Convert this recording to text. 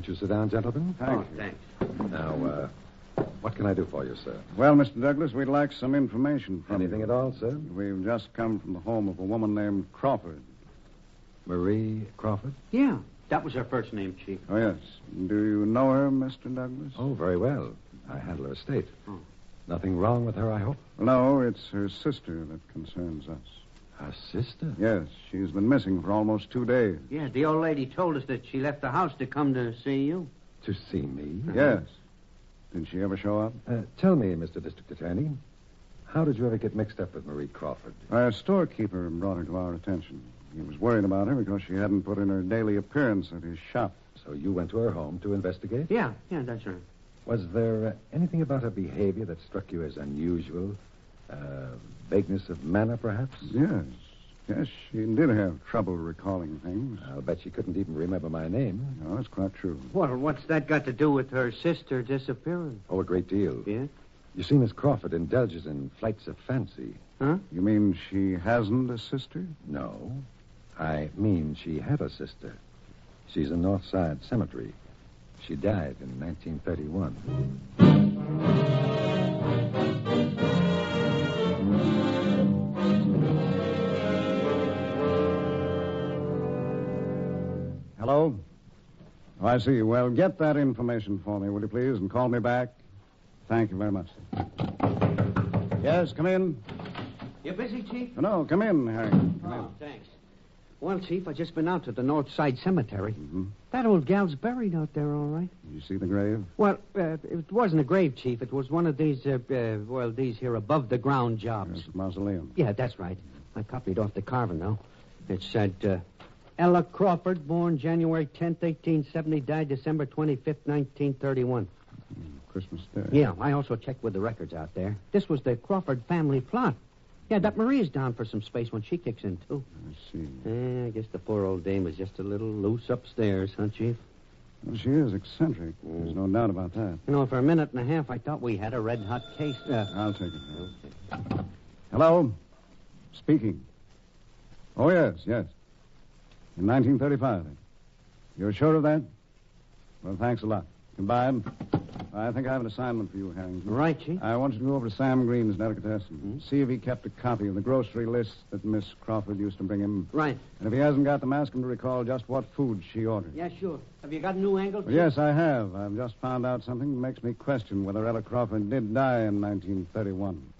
Won't you sit down, gentlemen? Thanks. Now, what can I do for you, sir? Well, Mr. Douglas, we'd like some information from Anything you. at all, sir? We've just come from the home of a woman named Crawford. Marie Crawford? Yeah, that was her first name, Chief. Oh, yes. Do you know her, Mr. Douglas? Oh, very well. I handle her estate. Oh. Nothing wrong with her, I hope? No, it's her sister that concerns us. Her sister? Yes, she's been missing for almost 2 days. Yeah, the old lady told us that she left the house to come to see you. To see me? Yes. Did she ever show up? Tell me, Mr. District Attorney, how did you ever get mixed up with Marie Crawford? Our storekeeper brought her to our attention. He was worried about her because she hadn't put in her daily appearance at his shop. So you went to her home to investigate? Yeah, that's right. Was there anything about her behavior that struck you as unusual? Vagueness of manner, perhaps? Yes. Yes, she did have trouble recalling things. I'll bet she couldn't even remember my name. No, that's quite true. Well, what's that got to do with her sister disappearing? Oh, a great deal. Yeah? You see, Miss Crawford indulges in flights of fancy. Huh? You mean she hasn't a sister? No. I mean she had a sister. She's in Northside Cemetery. She died in 1931. Hello? Oh, I see. Well, get that information for me, will you please, and call me back. Thank you very much. Yes, come in. You busy, Chief? No, come in, Harry. Come in. Thanks. Well, Chief, I just been out to the Northside Cemetery. Mm-hmm. That old gal's buried out there, all right. Did you see the grave? Well, it wasn't a grave, Chief. It was one of these, these here above-the-ground jobs. Yes, mausoleum. Yeah, that's right. I copied off the carving, though. It said, Ella Crawford, born January 10th, 1870, died December 25th, 1931. Christmas Day. Yeah, I also checked with the records out there. This was the Crawford family plot. Yeah, that Marie's down for some space when she kicks in, too. I see. I guess the poor old dame was just a little loose upstairs, huh, Chief? Well, she is eccentric. There's no doubt about that. You know, for a minute and a half, I thought we had a red-hot case. I'll take it. Okay. Hello? Speaking. Oh, yes. In 1935. You're sure of that? Well, thanks a lot. Goodbye. I think I have an assignment for you, Harrington. Right, Chief. I want you to go over to Sam Green's delicatessen. See if he kept a copy of the grocery list that Miss Crawford used to bring him. Right. And if he hasn't got them, ask him to recall just what food she ordered. Yeah, sure. Have you got a new angle, Chief? Well, yes, I have. I've just found out something that makes me question whether Ella Crawford did die in 1931.